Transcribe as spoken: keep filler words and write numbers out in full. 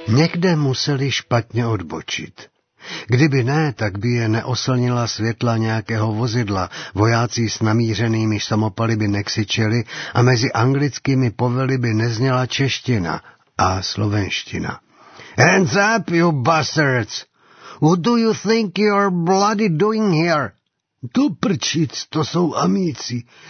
Někde museli špatně odbočit. Kdyby ne, tak by je neoslnila světla nějakého vozidla, vojáci s namířenými samopaly by nekřičeli a mezi anglickými povely by nezněla čeština a slovenština. Hands up, you bastards! What do you think you're bloody doing here? To prčic, to jsou amíci.